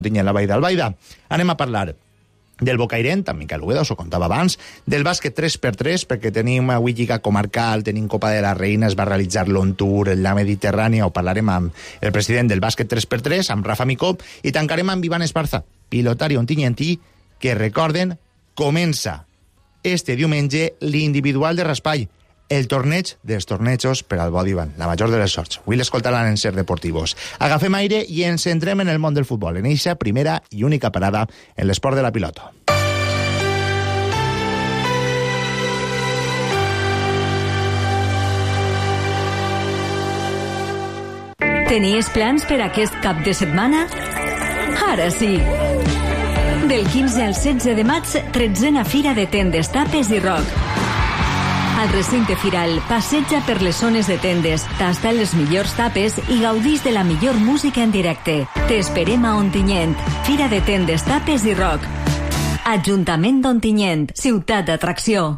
Ontinyent, la Vall d'Albaida. Anem a parlar del Bocairent, amb Miquel Úbeda, us ho contava abans, del bàsquet 3x3, perquè tenim avui Lliga Comarcal, tenim Copa de la Reina, es va realitzar l'On Tour, la Mediterrània, ho parlarem amb el president del bàsquet 3x3, amb Rafa Micó, i tancarem amb Iván Esparza, pilotari ontinyentí, que recorden, comença este diumenge l'individual de raspall, el torneig dels tornejos per al Bodivan, la major de les sorts. Avui l'escoltaran en Ser Deportivos. Agafem aire i ens centrem en el món del futbol, en eixa primera i única parada en l'esport de la pilota. Tenies plans per aquest cap de setmana? Ara sí! Del 15 al 16 de maig, 13a Fira de Tendes, Tapes i Rock. Al recinte firal, passeja per les zones de tendes, tasta les millors tapes i gaudís de la millor música en directe. T'esperem a Ontinyent, Fira de Tendes, Tapes i Rock. Ajuntament d'Ontinyent, ciutat d'atracció.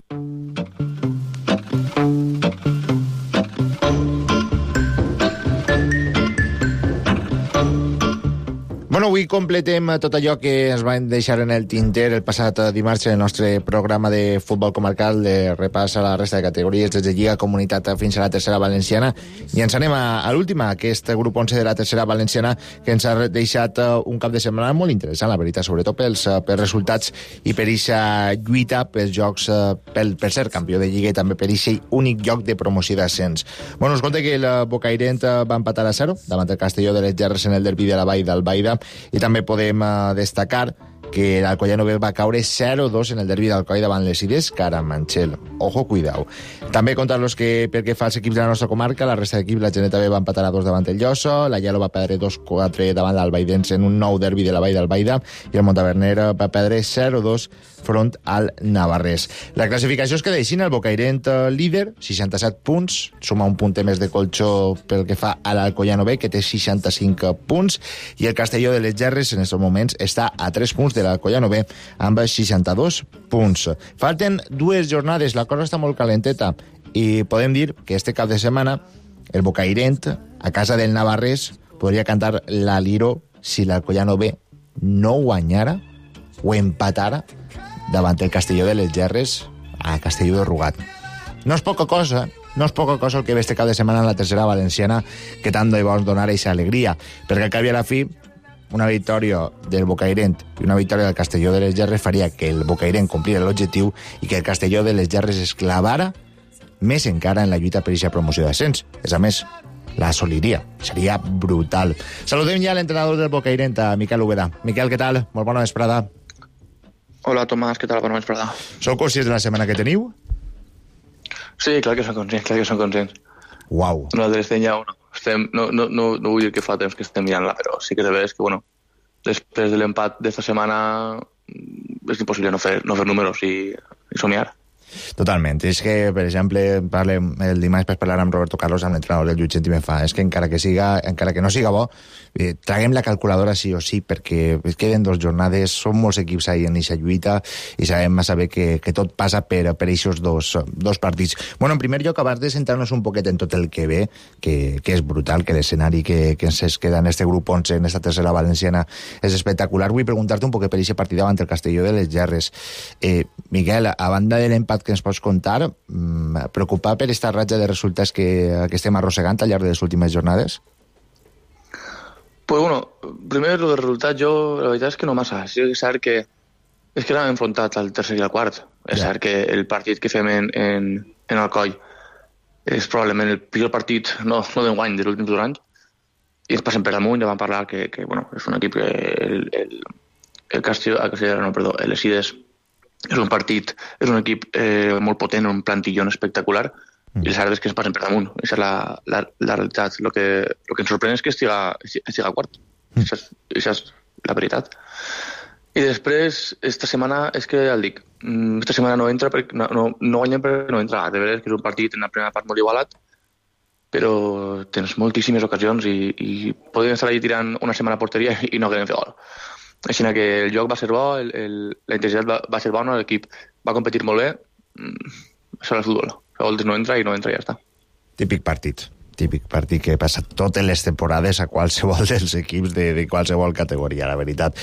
Bueno, avui completem tot allò que ens van deixar en el tinter el passat dimarts en el nostre programa de futbol comarcal, de repàs a la resta de categories, des de Lliga Comunitat fins a la tercera valenciana, i ens anem a l'última, aquest grup 11 de la tercera valenciana, que ens ha deixat un cap de setmana molt interessant, la veritat, sobretot pels resultats i per aquesta lluita pels jocs, per ser campió de Lliga i també per aquest únic lloc de promoció d'ascens. Bueno, us conta que el Bocairent va empatar a 0 davant el Castelló de les Gerres en el derbi de la Vall d'Albaida, i també podem destacar que l'Alcoyano B va caure 0-2 en el derbi d'Alcoi davant les Illes Caramanchel. Ojo, cuidao. També contar-los que pel que fa als equips de la nostra comarca, la resta d'equips, la Geneta B va empatar a 2 davant el Llosso, la Llelo va perdre 2-4 davant l'Albaidense en un nou derbi de la Vall d'Albaida, i el Montaverner va perdre 0-2 front al Navarrés. La classificació es queda així, el Bocairent líder, 67 punts, suma un punter més de colxó pel que fa a l'Alcoyano B, que té 65 punts, i el Castelló de les Gerres en aquests moments està a 3 punts de l'Alcoyano B amb 62 punts. Falten 2 jornades, la cosa està molt calenteta, i podem dir que este cap de setmana el Bocairent, a casa del Navarrés, podria cantar la Liro si l'Alcoyano B no guanyara o empatara davant el Castelló de les Gerres a Castelló de Rugat. No és poca cosa, el que ve este cap de setmana en la tercera valenciana, que tant de bo ens donar aquesta alegria, perquè al cap i a la fi una victòria del Bocairent i una victòria del Castelló de les Gerres faria que el Bocairent complira l'objectiu i que el Castelló de les Gerres es clavara més encara en la lluita per aquesta promoció d'ascens. És a més, la assoliria. Seria brutal. Saludem ja l'entrenador del Bocairent, a Miquel Úbeda. Miquel, què tal? Molt bona vesprada. Hola, Tomàs, què tal? Bona vesprada. Sou conscients de la setmana que teniu? Sí, clar que som conscients, Uau. Nosaltres estem ja una. No vull dir que fa temps que estem mirant-la, però sí que de veres que, bueno, després de l'empat d'esta setmana és impossible no fer números i somiar. Totalment. És que, per exemple, el dimarts per parlar amb Roberto Carlos, amb l'entrenador del Llutxent, i me fa, és que encara que no siga bo, traguem la calculadora sí o sí, perquè queden 2 jornades, són molts equips ahí en aquesta lluita, i sabem massa bé que tot passa per aquests dos partits. Bueno, en primer lloc, abans de centrar-nos un poquet en tot el que ve, que és brutal, que l'escenari que ens queda en este grup 11, en esta tercera valenciana, és espectacular. Vull preguntar-te un poquet per aquest partit davant el Castelló de les Gerres. Miguel, a banda de l'empat que ens pots contar, preocupat per esta ratxa de resultats que estem arrossegant al llarg de les últimes jornades? Pues bueno, primer lo de resultats, jo la veritat és que no massa. Sí que és cert que l'hem enfrontat al tercer i al quart. És cert que el partit que fem en Alcoi és probablement el pitjor partit, no d'enguany, dels últims 2 anys, i ens passem per damunt, ja vam parlar que bueno, és un equip que les Ides és un equip molt potent, un plantillón espectacular, i el cert és que ens passen per damunt. Aquesta és la realitat. El que ens sorprèn és que estiga quart. Aquesta és la veritat. I després, esta setmana, és que ja el dic, esta setmana no entra, no guanyem perquè no entra. De veres que és un partit en la primera part molt igualat, però tens moltíssimes ocasions i podem estar allà tirant una setmana a porteria i no querem fer gol. Així que el joc va ser bo, la intensitat va ser bona, l'equip va competir molt bé. Això és el futbol. A voltes no entra i ja està. Típic partit. típic partit que passa totes les temporades a qualsevol dels equips de qualsevol categoria, la veritat.